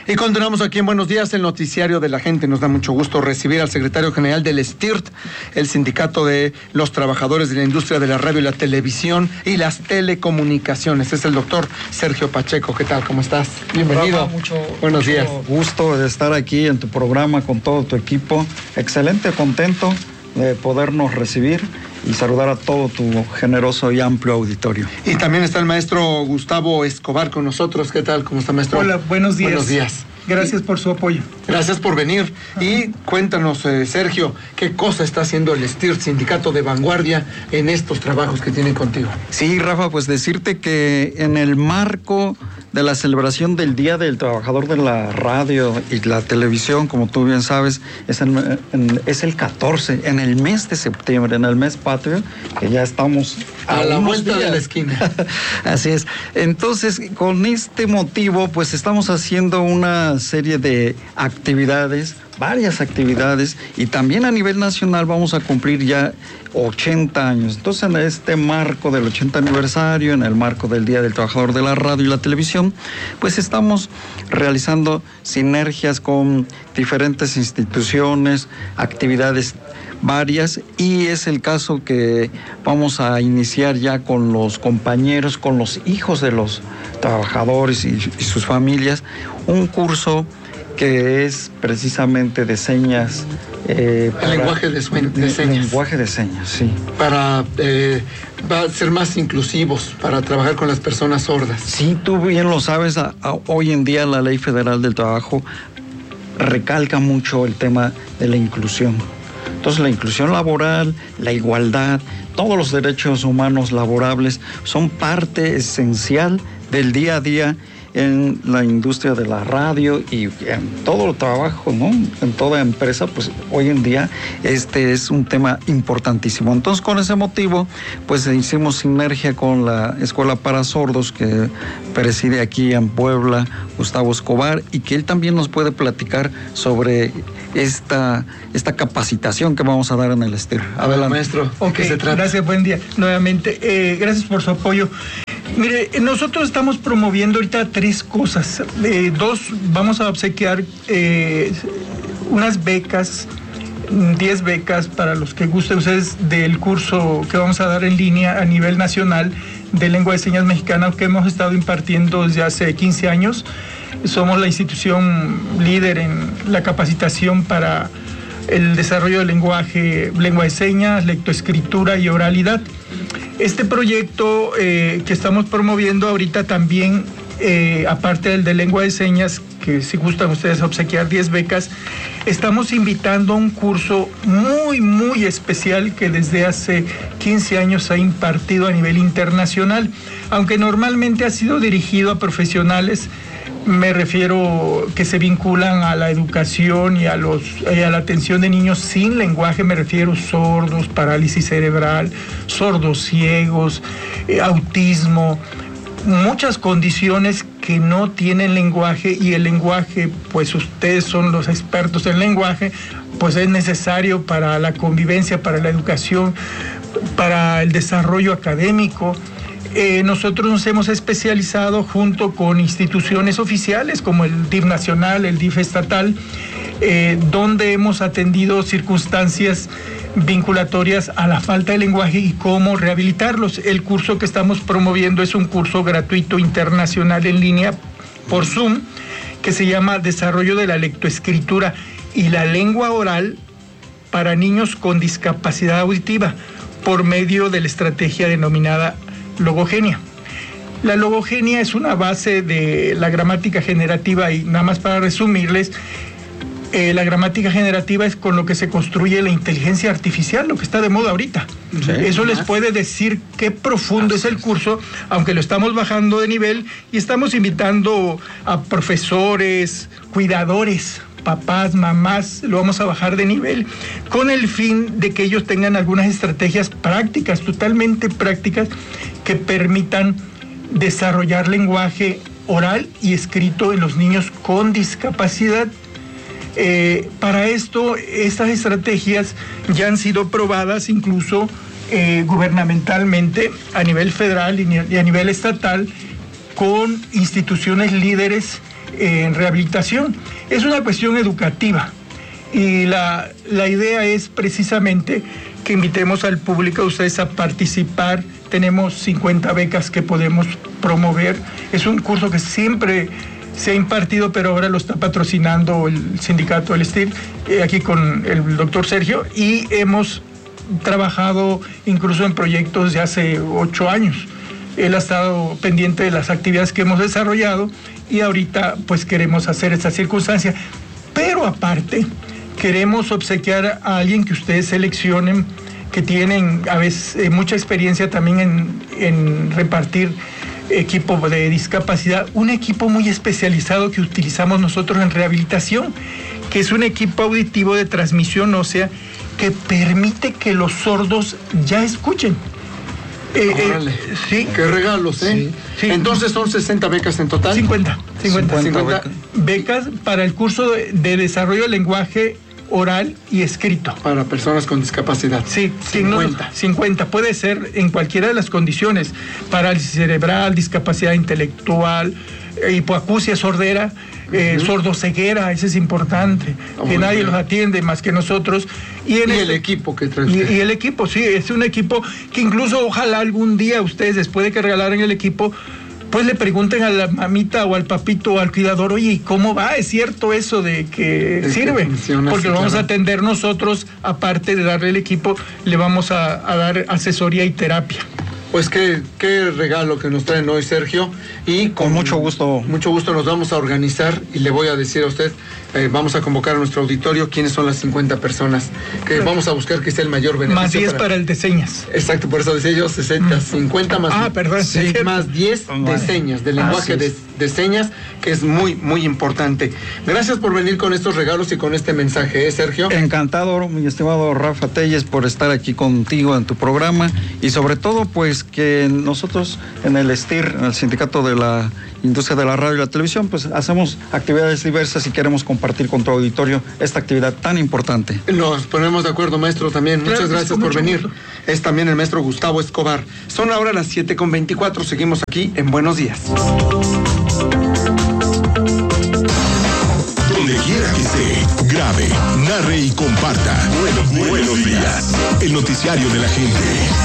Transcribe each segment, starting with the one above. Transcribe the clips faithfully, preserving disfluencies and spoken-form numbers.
Y continuamos aquí en Buenos Días, el noticiario de la gente. Nos da mucho gusto recibir al secretario general del S T I R T, el Sindicato de los Trabajadores de la Industria de la Radio y la Televisión y las Telecomunicaciones. Es el doctor Sergio Pacheco. ¿Qué tal? ¿Cómo estás? Bienvenido. Rafa, mucho, Buenos mucho días. Gusto de estar aquí en tu programa con todo tu equipo. Excelente, contento de podernos recibir y saludar a todo tu generoso y amplio auditorio. Y también está el maestro Gustavo Escobar con nosotros. ¿Qué tal? ¿Cómo está, maestro? Hola, buenos días. Buenos días. Gracias por su apoyo. Gracias por venir. Ajá. Y cuéntanos, eh, Sergio, ¿qué cosa está haciendo el S T I R T, Sindicato de Vanguardia, en estos trabajos que tiene contigo? Sí, Rafa, pues decirte que en el marco de la celebración del Día del Trabajador de la Radio y la Televisión, como tú bien sabes, es, en, en, es el catorce, en el mes de septiembre, en el mes patrio, que ya estamos a, a la vuelta días. de la esquina. Así es. Entonces, con este motivo, pues estamos haciendo una serie de actividades, varias actividades, y también a nivel nacional vamos a cumplir ya ochenta años. Entonces, en este marco del ochenta aniversario, en el marco del Día del Trabajador de la Radio y la Televisión, pues estamos realizando sinergias con diferentes instituciones, actividades varias, y es el caso que vamos a iniciar ya con los compañeros, con los hijos de los trabajadores y, y sus familias, un curso que es precisamente de señas. Eh, el lenguaje de, de, de señas. Lenguaje de señas, sí. Para eh, va a ser más inclusivos, para trabajar con las personas sordas. Sí, tú bien lo sabes, a, a, hoy en día la Ley Federal del Trabajo recalca mucho el tema de la inclusión. Entonces, la inclusión laboral, la igualdad, todos los derechos humanos laborables son parte esencial del día a día en la industria de la radio y en todo el trabajo, ¿no? En toda empresa, pues hoy en día este es un tema importantísimo. Entonces, con ese motivo, pues hicimos sinergia con la Escuela para Sordos que preside aquí en Puebla Gustavo Escobar, y que él también nos puede platicar sobre esta, esta capacitación que vamos a dar en el S T I R. Adelante, maestro. Ok, se trata? Gracias, buen día. Nuevamente, eh, gracias por su apoyo. Mire, nosotros estamos promoviendo ahorita tres cosas. Eh, dos, vamos a obsequiar eh, unas becas, diez becas para los que gusten ustedes del curso que vamos a dar en línea a nivel nacional de lengua de señas mexicana que hemos estado impartiendo desde hace quince años. Somos la institución líder en la capacitación para el desarrollo del lenguaje, lengua de señas, lectoescritura y oralidad. Este proyecto eh, que estamos promoviendo ahorita también, eh, aparte del de lengua de señas, que si gustan ustedes obsequiar diez becas, estamos invitando a un curso muy, muy especial que desde hace quince años se ha impartido a nivel internacional, aunque normalmente ha sido dirigido a profesionales. Me refiero que se vinculan a la educación y a, los, y a la atención de niños sin lenguaje, me refiero sordos, parálisis cerebral, sordos ciegos, eh, autismo, muchas condiciones que no tienen lenguaje, y el lenguaje, pues ustedes son los expertos en lenguaje, pues es necesario para la convivencia, para la educación, para el desarrollo académico. Eh, nosotros nos hemos especializado junto con instituciones oficiales como el D I F nacional, el D I F estatal, eh, donde hemos atendido circunstancias vinculatorias a la falta de lenguaje y cómo rehabilitarlos. El curso que estamos promoviendo es un curso gratuito internacional en línea por Zoom que se llama Desarrollo de la Lectoescritura y la Lengua Oral para niños con discapacidad auditiva por medio de la estrategia denominada logogenia. La logogenia es una base de la gramática generativa, y nada más para resumirles, eh, la gramática generativa es con lo que se construye la inteligencia artificial, lo que está de moda ahorita. Sí, eso les puede decir qué profundo es el curso, aunque lo estamos bajando de nivel y estamos invitando a profesores, cuidadores, papás, mamás, lo vamos a bajar de nivel con el fin de que ellos tengan algunas estrategias prácticas, totalmente prácticas, que permitan desarrollar lenguaje oral y escrito en los niños con discapacidad. Eh, para esto, estas estrategias ya han sido probadas incluso eh, gubernamentalmente a nivel federal y a nivel estatal con instituciones líderes eh, en rehabilitación. Es una cuestión educativa y la, la idea es precisamente que invitemos al público, a ustedes, a participar. Tenemos cincuenta becas que podemos promover. Es un curso que siempre se ha impartido, pero ahora lo está patrocinando el sindicato del S T I R, eh, aquí con el doctor Sergio, y hemos trabajado incluso en proyectos de hace ocho años. Él ha estado pendiente de las actividades que hemos desarrollado y ahorita pues queremos hacer esta circunstancia. Pero aparte, queremos obsequiar a alguien que ustedes seleccionen, que tienen a veces eh, mucha experiencia también en, en repartir equipo de discapacidad, un equipo muy especializado que utilizamos nosotros en rehabilitación, que es un equipo auditivo de transmisión ósea que permite que los sordos ya escuchen. Eh, eh, sí. Qué regalos, ¿eh? Sí, sí. Entonces son sesenta becas en total. cincuenta. cincuenta, cincuenta becas para el curso de, de desarrollo del lenguaje oral y escrito. Para personas con discapacidad. Sí, cincuenta. cincuenta. Puede ser en cualquiera de las condiciones. Parálisis cerebral, discapacidad intelectual, hipoacusia, sordera, eh, uh-huh. sordoceguera, eso es importante, oh, que nadie bien. los atiende más que nosotros. Y, en y el, el equipo que trae y, y el equipo, sí, es un equipo que incluso ojalá algún día ustedes, después de que regalaran el equipo, pues le pregunten a la mamita o al papito o al cuidador, oye, ¿y cómo va? ¿Es cierto eso de que es sirve? Que funciona, porque sí, lo vamos claro. a atender nosotros, aparte de darle el equipo, le vamos a, a dar asesoría y terapia. Pues qué, qué regalo que nos traen hoy, Sergio. Y con, con mucho gusto. Mucho gusto nos vamos a organizar y le voy a decir a usted, eh, vamos a convocar a nuestro auditorio quiénes son las cincuenta personas que vamos a buscar que sea el mayor beneficio. Más diez para, para el de señas. Exacto, por eso decía yo sesenta, cincuenta más. Ah, perdón. Sí, más diez de señas, de lenguaje ah, sí. de, de señas, que es muy, muy importante. Gracias por venir con estos regalos y con este mensaje, ¿eh, Sergio? Encantado, mi estimado Rafa Telles, por estar aquí contigo en tu programa y sobre todo, pues, que nosotros en el S T I R, en el Sindicato de la Industria de la Radio y la Televisión, pues hacemos actividades diversas y queremos compartir con tu auditorio esta actividad tan importante. Nos ponemos de acuerdo, maestro, también. Muchas gracias, gracias por venir. Gusto. Es también el maestro Gustavo Escobar. Son ahora las siete con veinticuatro. Seguimos aquí en Buenos Días. Donde quiera que esté, grabe, narre y comparta. Buenos, buenos días. El noticiario de la gente.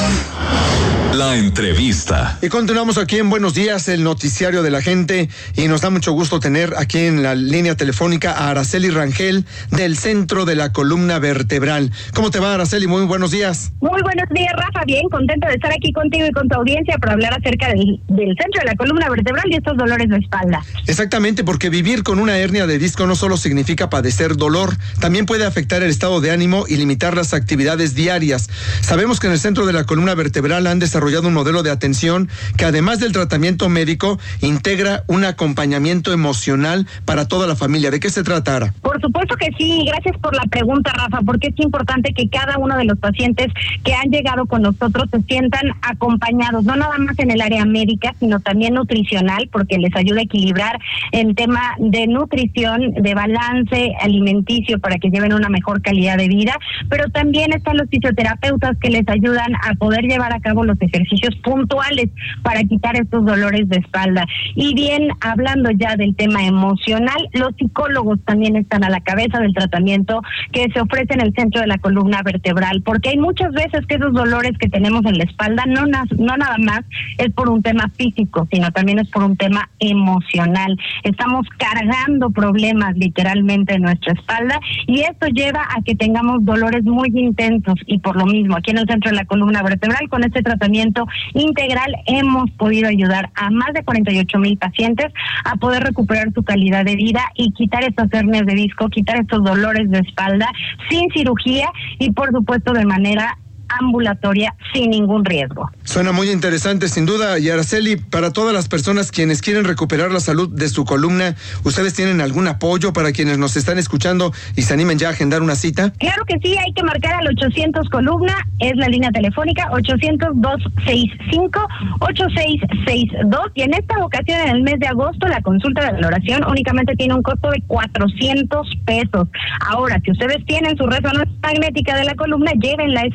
La entrevista. Y continuamos aquí en Buenos Días, el noticiario de la gente, y nos da mucho gusto tener aquí en la línea telefónica a Araceli Rangel del Centro de la Columna Vertebral. ¿Cómo te va, Araceli? Muy buenos días. Muy buenos días, Rafa. Bien, contenta de estar aquí contigo y con tu audiencia para hablar acerca del, del Centro de la Columna Vertebral y estos dolores de espalda. Exactamente, porque vivir con una hernia de disco no solo significa padecer dolor, también puede afectar el estado de ánimo y limitar las actividades diarias. Sabemos que en el Centro de la Columna Vertebral han desarrollado un modelo de atención que, además del tratamiento médico, integra un acompañamiento emocional para toda la familia. ¿De qué se trata, Ara? Por supuesto que sí, gracias por la pregunta, Rafa, porque es importante que cada uno de los pacientes que han llegado con nosotros se sientan acompañados, no nada más en el área médica, sino también nutricional, porque les ayuda a equilibrar el tema de nutrición, de balance alimenticio para que lleven una mejor calidad de vida, pero también están los fisioterapeutas que les ayudan a poder llevar a cabo los ejercicios puntuales para quitar estos dolores de espalda. Y bien, hablando ya del tema emocional, los psicólogos también están a la cabeza del tratamiento que se ofrece en el Centro de la Columna Vertebral, porque hay muchas veces que esos dolores que tenemos en la espalda no, no nada más es por un tema físico, sino también es por un tema emocional. Estamos cargando problemas literalmente en nuestra espalda y esto lleva a que tengamos dolores muy intensos, y por lo mismo aquí en el Centro de la Columna Vertebral, con este tratamiento integral, hemos podido ayudar a más de cuarenta y ocho mil pacientes a poder recuperar su calidad de vida y quitar estas hernias de disco, quitar estos dolores de espalda sin cirugía y por supuesto de manera ambulatoria sin ningún riesgo. Suena muy interesante, sin duda. Y Araceli, para todas las personas quienes quieren recuperar la salud de su columna, ¿ustedes tienen algún apoyo para quienes nos están escuchando y se animen ya a agendar una cita? Claro que sí, hay que marcar al ochocientos columna, es la línea telefónica ochocientos, doscientos sesenta y cinco, ochenta y seis sesenta y dos, y en esta ocasión, en el mes de agosto, la consulta de valoración únicamente tiene un costo de cuatrocientos pesos. Ahora, si ustedes tienen su resonancia magnética de la columna, llévenla ese día de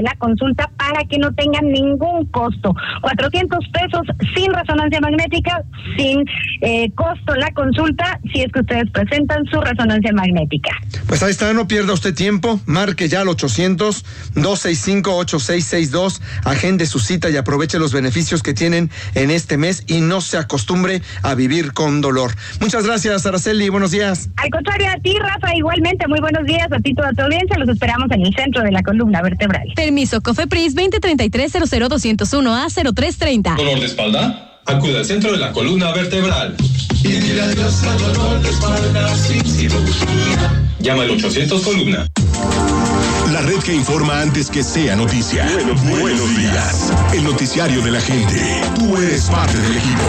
de la consulta para que no tengan ningún costo. cuatrocientos pesos sin resonancia magnética, sin eh, costo la consulta, si es que ustedes presentan su resonancia magnética. Pues ahí está, no pierda usted tiempo, marque ya al ochocientos, dos seis cinco, ocho seis seis dos, agende su cita y aproveche los beneficios que tienen en este mes y no se acostumbre a vivir con dolor. Muchas gracias, Araceli, buenos días. Al contrario, a ti, Rafa, igualmente, muy buenos días a ti, toda tu audiencia, los esperamos en el centro de la columna vertebral. Permiso COFEPRIS veinte treinta y tres cero cero doscientos uno A cero tres treinta. ¿Dolor de espalda? Acude al centro de la columna vertebral. Y dile adiós al dolor de espalda sin cirugía. Llama al ochocientos columna. La red que informa antes que sea noticia. Buenos, buenos días. El noticiario de la gente. Tú eres parte del equipo.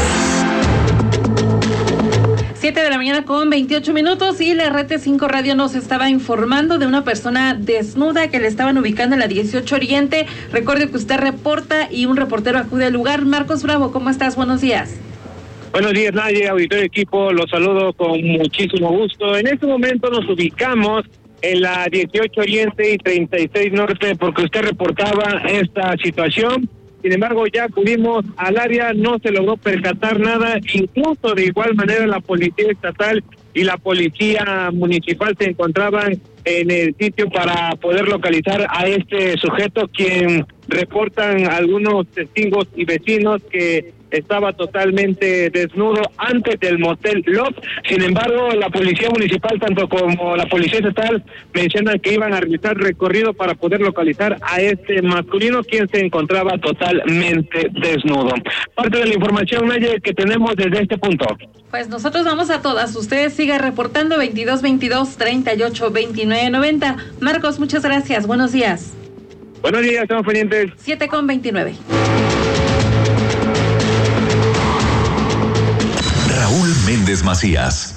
siete de la mañana con veintiocho minutos y la R T cinco Radio nos estaba informando de una persona desnuda que le estaban ubicando en la dieciocho Oriente. Recuerde que usted reporta y un reportero acude al lugar. Marcos Bravo, ¿cómo estás? Buenos días. Buenos días, Naye, auditorio equipo, los saludo con muchísimo gusto. En este momento nos ubicamos en la dieciocho Oriente y treinta y seis Norte porque usted reportaba esta situación. Sin embargo, ya acudimos al área, no se logró percatar nada, incluso de igual manera la Policía Estatal y la Policía Municipal se encontraban en el sitio para poder localizar a este sujeto, quien reportan algunos testigos y vecinos que estaba totalmente desnudo antes del motel Love. Sin embargo, la Policía Municipal, tanto como la Policía Estatal, mencionan que iban a realizar recorrido para poder localizar a este masculino, quien se encontraba totalmente desnudo. Parte de la información, Naye, que tenemos desde este punto. Pues nosotros vamos a todas. Usted siga reportando veintidós veintidós treinta y ocho veintinueve noventa. Marcos, muchas gracias. Buenos días. Buenos días, estamos pendientes. siete con veintinueve. Raúl Méndez Macías.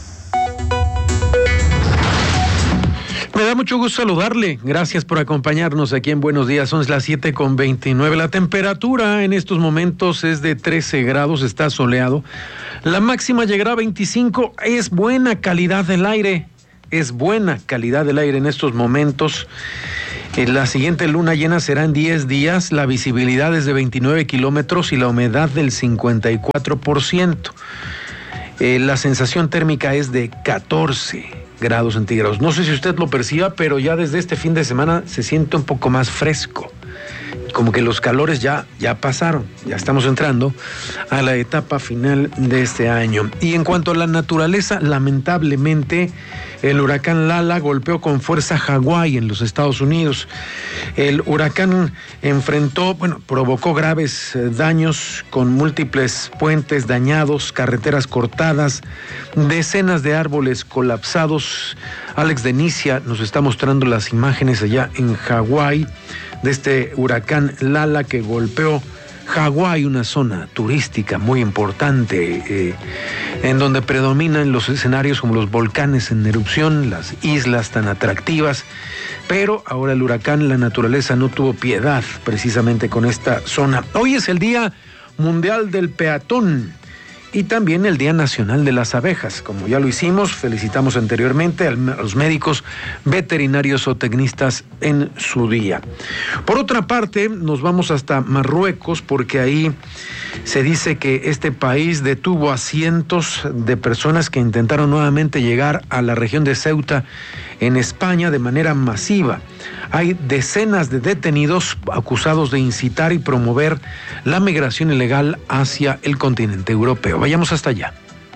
Me da mucho gusto saludarle. Gracias por acompañarnos aquí en Buenos Días. Son las siete con veintinueve. La temperatura en estos momentos es de trece grados, está soleado. La máxima llegará a veinticinco. Es buena calidad del aire. Es buena calidad del aire en estos momentos. La siguiente luna llena será en diez días. La visibilidad es de veintinueve kilómetros y la humedad del cincuenta y cuatro por ciento. Eh, la sensación térmica es de catorce grados centígrados. No sé si usted lo perciba, pero ya desde este fin de semana se siente un poco más fresco. Como que los calores ya, ya pasaron, ya estamos entrando a la etapa final de este año. Y en cuanto a la naturaleza, lamentablemente el huracán Lala golpeó con fuerza Hawái en los Estados Unidos. El huracán enfrentó, bueno, provocó graves daños con múltiples puentes dañados, carreteras cortadas, decenas de árboles colapsados. Alex Denicia nos está mostrando las imágenes allá en Hawái de este huracán Lala que golpeó Hawái, una zona turística muy importante, eh, en donde predominan los escenarios como los volcanes en erupción, las islas tan atractivas, pero ahora el huracán, la naturaleza no tuvo piedad precisamente con esta zona. Hoy es el Día Mundial del Peatón y también el Día Nacional de las Abejas. Como ya lo hicimos, felicitamos anteriormente a los médicos veterinarios o tecnistas en su día. Por otra parte, nos vamos hasta Marruecos porque ahí se dice que este país detuvo a cientos de personas que intentaron nuevamente llegar a la región de Ceuta en España de manera masiva. Hay decenas de detenidos acusados de incitar y promover la migración ilegal hacia el continente europeo. Vayamos hasta allá.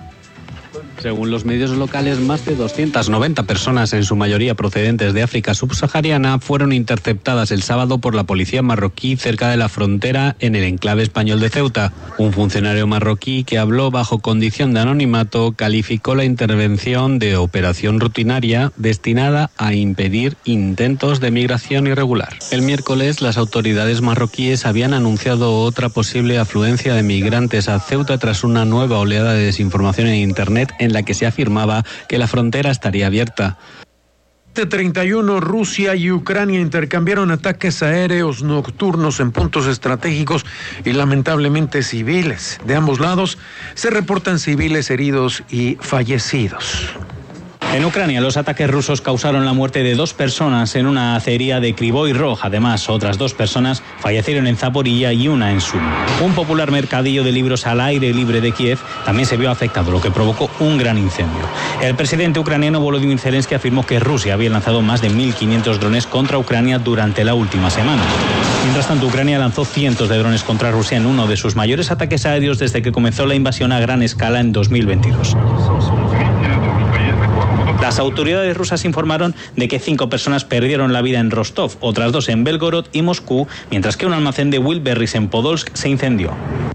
Según los medios locales, más de doscientas noventa personas, en su mayoría procedentes de África subsahariana, fueron interceptadas el sábado por la policía marroquí cerca de la frontera en el enclave español de Ceuta. Un funcionario marroquí que habló bajo condición de anonimato calificó la intervención de operación rutinaria destinada a impedir intentos de migración irregular. El miércoles, las autoridades marroquíes habían anunciado otra posible afluencia de migrantes a Ceuta tras una nueva oleada de desinformación en Internet en la que se afirmaba que la frontera estaría abierta. treinta y uno, Rusia y Ucrania intercambiaron ataques aéreos nocturnos en puntos estratégicos y lamentablemente civiles. De ambos lados se reportan civiles heridos y fallecidos. En Ucrania, los ataques rusos causaron la muerte de dos personas en una acería de Kryvyi Rog. Además, otras dos personas fallecieron en Zaporilla y una en Sumi. Un popular mercadillo de libros al aire libre de Kiev también se vio afectado, lo que provocó un gran incendio. El presidente ucraniano Volodymyr Zelensky afirmó que Rusia había lanzado más de mil quinientos drones contra Ucrania durante la última semana. Mientras tanto, Ucrania lanzó cientos de drones contra Rusia en uno de sus mayores ataques aéreos desde que comenzó la invasión a gran escala en dos mil veintidós. Las autoridades rusas informaron de que cinco personas perdieron la vida en Rostov, otras dos en Belgorod y Moscú, mientras que un almacén de Wilberries en Podolsk se incendió.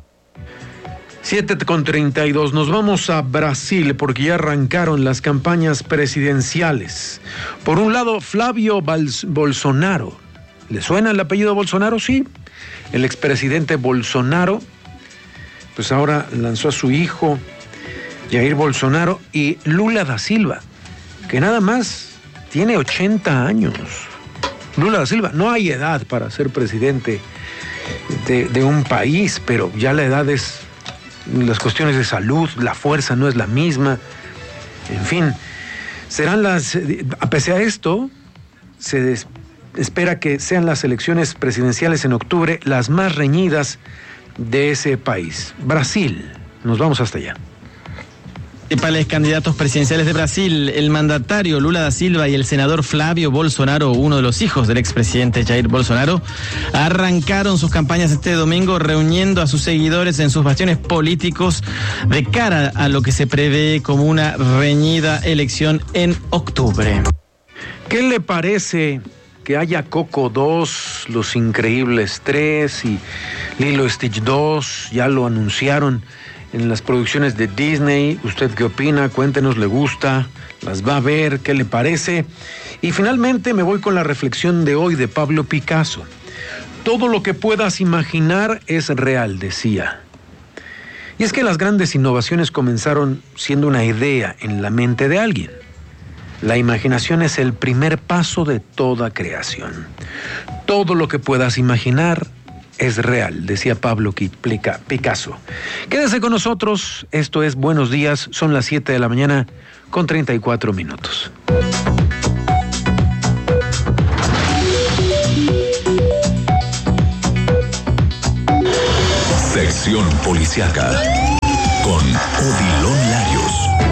siete con treinta y dos, nos vamos a Brasil porque ya arrancaron las campañas presidenciales. Por un lado, Flavio Bolsonaro. ¿Le suena el apellido Bolsonaro? Sí. El expresidente Bolsonaro, pues ahora lanzó a su hijo Jair Bolsonaro y Lula da Silva, que nada más tiene ochenta años. Lula da Silva, no hay edad para ser presidente de, de un país, pero ya la edad es, las cuestiones de salud, la fuerza no es la misma, en fin, serán las, a pesar de esto, se des, espera que sean las elecciones presidenciales en octubre las más reñidas de ese país. Brasil, nos vamos hasta allá. Principales candidatos presidenciales de Brasil, el mandatario Lula da Silva y el senador Flavio Bolsonaro, uno de los hijos del expresidente Jair Bolsonaro, arrancaron sus campañas este domingo reuniendo a sus seguidores en sus bastiones políticos de cara a lo que se prevé como una reñida elección en octubre. ¿Qué le parece que haya Coco dos, Los Increíbles tres y Lilo Stitch dos? Ya lo anunciaron en las producciones de Disney. ¿Usted qué opina? Cuéntenos, ¿le gusta? ¿Las va a ver? ¿Qué le parece? Y finalmente me voy con la reflexión de hoy de Pablo Picasso. Todo lo que puedas imaginar es real, decía. Y es que las grandes innovaciones comenzaron siendo una idea en la mente de alguien. La imaginación es el primer paso de toda creación. Todo lo que puedas imaginar es real, decía Pablo Picasso. Quédese con nosotros, esto es Buenos Días, son las siete de la mañana con treinta y cuatro minutos. Sección Policiaca con Odilon Larios.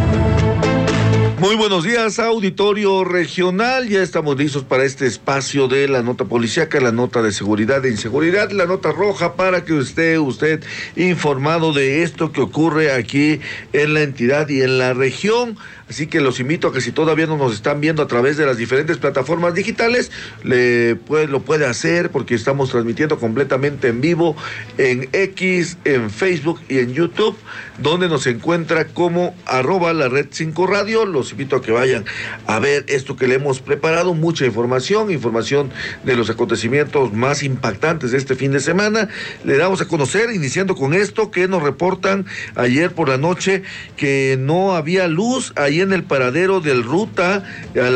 Muy buenos días, auditorio regional. Ya estamos listos para este espacio de la nota policíaca, la nota de seguridad e inseguridad, la nota roja, para que esté usted informado de esto que ocurre aquí en la entidad y en la región. Así que los invito a que si todavía no nos están viendo a través de las diferentes plataformas digitales, le, pues, lo puede hacer, porque estamos transmitiendo completamente en vivo en X, en Facebook y en YouTube, donde nos encuentra como arroba la red cinco radio. Los invito a que vayan a ver esto que le hemos preparado, mucha información, información de los acontecimientos más impactantes de este fin de semana. Le damos a conocer, iniciando con esto, que nos reportan ayer por la noche que no había luz ahí en el paradero del Ruta,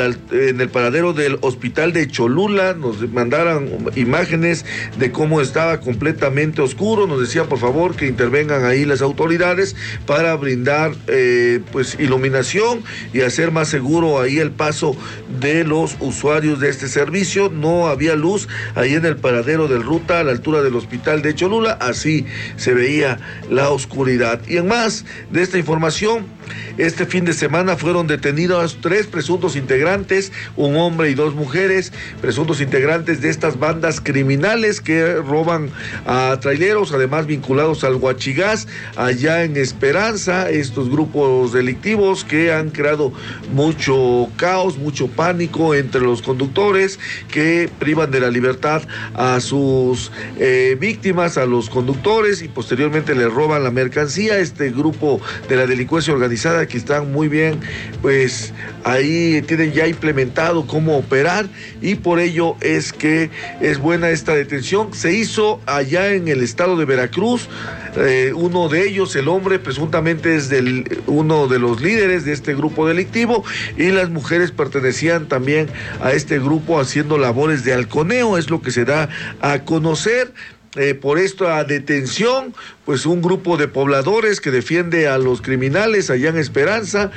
en el paradero del hospital de Cholula. Nos mandaron imágenes de cómo estaba completamente oscuro. Nos decían, por favor, que intervengan ahí las autoridades para brindar eh, pues iluminación y hacer más seguro ahí el paso de los usuarios de este servicio. No había luz ahí en el paradero del Ruta, a la altura del hospital de Cholula. Así se veía la oscuridad. Y en más de esta información, este fin de semana fueron detenidos tres presuntos integrantes, un hombre y dos mujeres, presuntos integrantes de estas bandas criminales que roban a traileros, además vinculados al huachigás allá en Esperanza. Estos grupos delictivos que han creado mucho caos, mucho pánico entre los conductores, que privan de la libertad a sus eh, víctimas, a los conductores, y posteriormente les roban la mercancía. Este grupo de la delincuencia organizada, que están muy bien, pues ahí tienen ya implementado cómo operar, y por ello es que es buena esta detención. Se hizo allá en el estado de Veracruz. Eh, uno de ellos, el hombre, presuntamente es del, uno de los líderes de este grupo delictivo, y las mujeres pertenecían también a este grupo haciendo labores de halconeo, es lo que se da a conocer. Eh, por esta detención, pues un grupo de pobladores que defiende a los criminales allá en Esperanza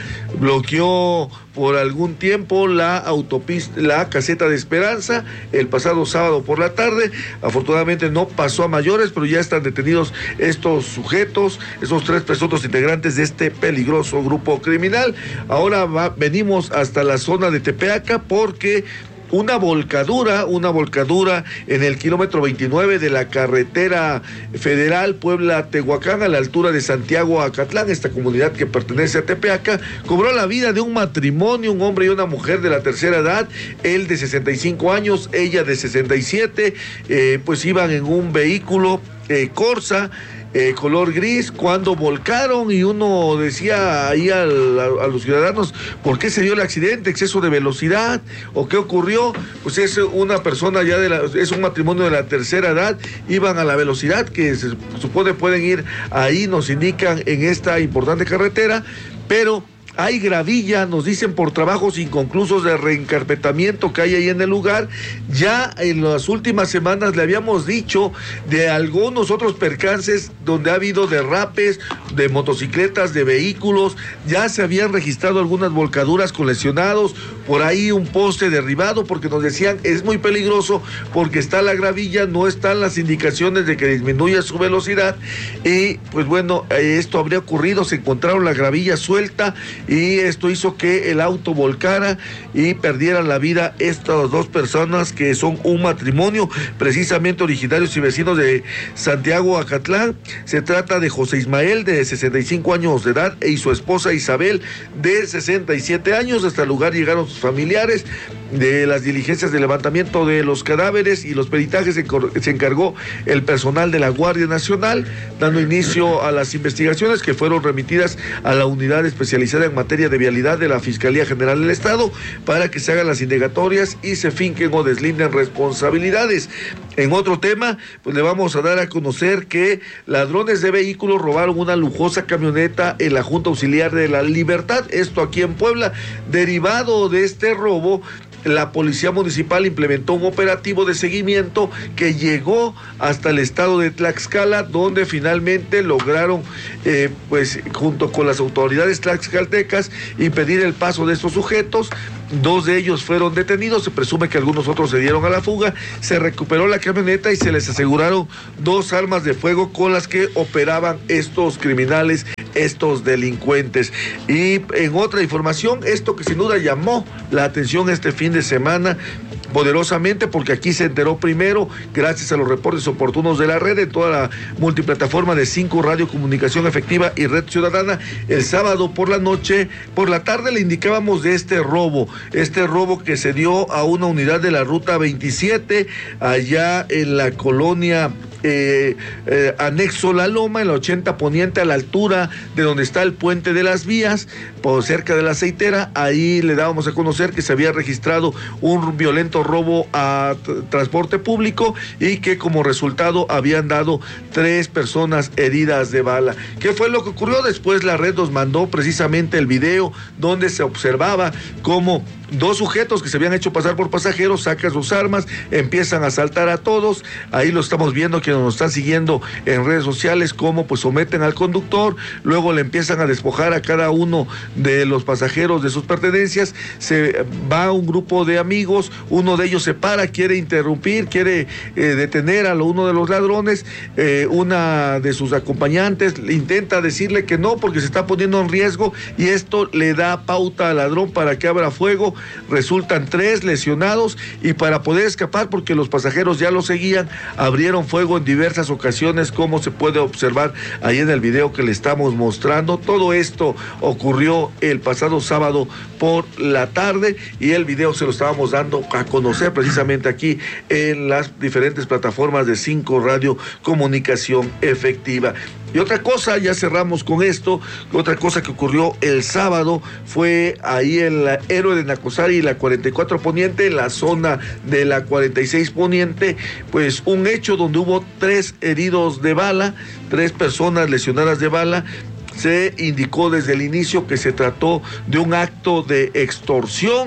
bloqueó por algún tiempo la autopista, la caseta de Esperanza el pasado sábado por la tarde. Afortunadamente no pasó a mayores, pero ya están detenidos estos sujetos, esos tres presuntos integrantes de este peligroso grupo criminal. Ahora va, venimos hasta la zona de Tepeaca porque una volcadura, una volcadura en el kilómetro veintinueve de la carretera federal Puebla-Tehuacán, a la altura de Santiago-Acatlán, esta comunidad que pertenece a Tepeaca, cobró la vida de un matrimonio, un hombre y una mujer de la tercera edad, él de sesenta y cinco años, ella de sesenta y siete, eh, pues iban en un vehículo eh, Corsa, Eh, color gris, cuando volcaron, y uno decía ahí al, a, a los ciudadanos, ¿por qué se dio el accidente? ¿Exceso de velocidad? ¿O qué ocurrió? Pues es una persona ya de la, es un matrimonio de la tercera edad, iban a la velocidad que se supone pueden ir ahí, nos indican en esta importante carretera, pero hay gravilla, nos dicen, por trabajos inconclusos de reencarpetamiento que hay ahí en el lugar. Ya en las últimas semanas le habíamos dicho de algunos otros percances donde ha habido derrapes de motocicletas, de vehículos, ya se habían registrado algunas volcaduras con lesionados, por ahí un poste derribado, porque nos decían es muy peligroso porque está la gravilla, no están las indicaciones de que disminuya su velocidad, y pues bueno, esto habría ocurrido, se encontraron la gravilla suelta y esto hizo que el auto volcara y perdieran la vida estas dos personas que son un matrimonio precisamente originarios y vecinos de Santiago Acatlán. Se trata de José Ismael, de sesenta y cinco años de edad, y su esposa Isabel, de sesenta y siete años. Hasta el lugar llegaron sus familiares. De las diligencias de levantamiento de los cadáveres y los peritajes se encargó el personal de la Guardia Nacional, dando inicio a las investigaciones que fueron remitidas a la unidad especializada en materia de vialidad de la Fiscalía General del Estado para que se hagan las indagatorias y se finquen o deslinden responsabilidades. En otro tema, pues le vamos a dar a conocer que ladrones de vehículos robaron una lujosa camioneta en la Junta Auxiliar de la Libertad, esto aquí en Puebla. Derivado de este robo, la Policía Municipal implementó un operativo de seguimiento que llegó hasta el estado de Tlaxcala, donde finalmente lograron, eh, pues junto con las autoridades tlaxcaltecas, impedir el paso de estos sujetos. Dos de ellos fueron detenidos, se presume que algunos otros se dieron a la fuga. Se recuperó la camioneta y se les aseguraron dos armas de fuego con las que operaban estos criminales, estos delincuentes. Y en otra información, esto que sin duda llamó la atención este fin de semana poderosamente, porque aquí se enteró primero, gracias a los reportes oportunos de la red, en toda la multiplataforma de cinco Radio Comunicación Efectiva y Red Ciudadana. El sábado por la noche, por la tarde, le indicábamos de este robo, este robo que se dio a una unidad de la Ruta veintisiete, allá en la colonia Eh, eh, anexo La Loma, en la ochenta Poniente, a la altura de donde está el puente de las vías, por cerca de la aceitera. Ahí le dábamos a conocer que se había registrado un violento robo a t- transporte público y que como resultado habían dado tres personas heridas de bala. ¿Qué fue lo que ocurrió? Después la red nos mandó precisamente el video donde se observaba cómo dos sujetos que se habían hecho pasar por pasajeros sacan sus armas, empiezan a asaltar a todos. Ahí lo estamos viendo, que nos están siguiendo en redes sociales, cómo pues someten al conductor, luego le empiezan a despojar a cada uno de los pasajeros de sus pertenencias. Se va un grupo de amigos, uno de ellos se para, quiere interrumpir, quiere eh, detener a uno de los ladrones. Eh, una de sus acompañantes intenta decirle que no porque se está poniendo en riesgo, y esto le da pauta al ladrón para que abra fuego. Resultan tres lesionados, y para poder escapar, porque los pasajeros ya lo seguían, abrieron fuego en diversas ocasiones, como se puede observar ahí en el video que le estamos mostrando. Todo esto ocurrió el pasado sábado por la tarde, y el video se lo estábamos dando a conocer precisamente aquí en las diferentes plataformas de cinco Radio Comunicación Efectiva. Y otra cosa, ya cerramos con esto, otra cosa que ocurrió el sábado fue ahí en la Héroe de Nacosari y la cuarenta y cuatro Poniente, en la zona de la cuarenta y seis Poniente, pues un hecho donde hubo tres heridos de bala, tres personas lesionadas de bala. Se indicó desde el inicio que se trató de un acto de extorsión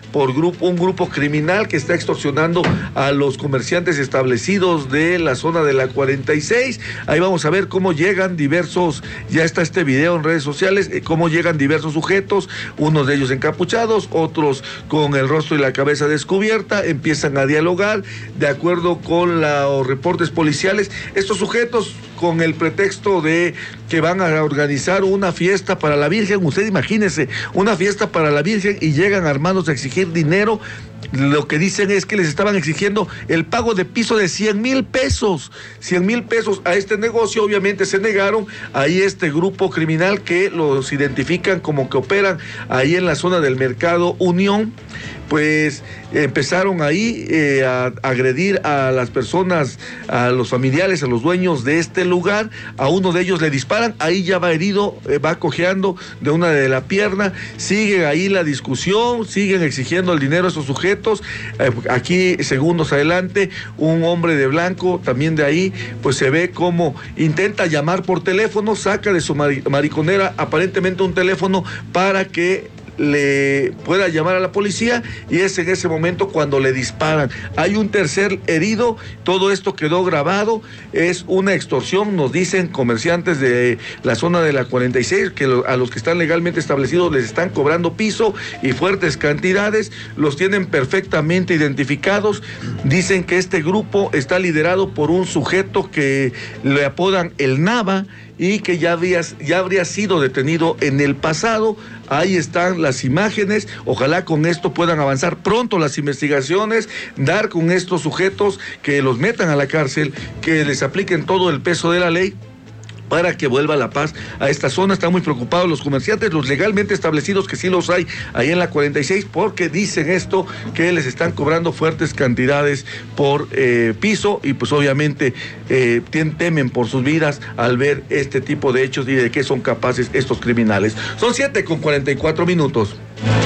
por grupo, un grupo criminal que está extorsionando a los comerciantes establecidos de la zona de la cuarenta y seis. Ahí vamos a ver cómo llegan diversos, ya está este video en redes sociales, eh, cómo llegan diversos sujetos, unos de ellos encapuchados, otros con el rostro y la cabeza descubierta, empiezan a dialogar de acuerdo con la, los reportes policiales. Estos sujetos, con el pretexto de que van a organizar una fiesta para la Virgen, usted imagínese, una fiesta para la Virgen, y llegan armados a exigir dinero. Lo que dicen es que les estaban exigiendo el pago de piso de cien mil pesos, cien mil pesos a este negocio. Obviamente se negaron. Ahí este grupo criminal que los identifican como que operan ahí en la zona del Mercado Unión, pues empezaron ahí eh, a agredir a las personas, a los familiares, a los dueños de este lugar. A uno de ellos le disparan, ahí ya va herido, eh, va cojeando de una de la pierna. Sigue ahí la discusión, siguen exigiendo el dinero a esos sujetos. Eh, aquí, segundos adelante, un hombre de blanco, también de ahí, pues se ve como intenta llamar por teléfono, saca de su mariconera aparentemente un teléfono para que le pueda llamar a la policía, y es en ese momento cuando le disparan. Hay un tercer herido. Todo esto quedó grabado. Es una extorsión, nos dicen comerciantes de la zona de la cuarenta y seis, que a los que están legalmente establecidos les están cobrando piso y fuertes cantidades. Los tienen perfectamente identificados. Dicen que este grupo está liderado por un sujeto que le apodan el Nava, y que ya, había, ya habría sido detenido en el pasado. Ahí están las imágenes. Ojalá con esto puedan avanzar pronto las investigaciones, dar con estos sujetos, que los metan a la cárcel, que les apliquen todo el peso de la ley, para que vuelva la paz a esta zona. Están muy preocupados los comerciantes, los legalmente establecidos, que sí los hay ahí en la cuarenta y seis, porque dicen esto, que les están cobrando fuertes cantidades por eh, piso, y pues obviamente eh, temen por sus vidas al ver este tipo de hechos y de qué son capaces estos criminales. Son siete con cuarenta y cuatro minutos.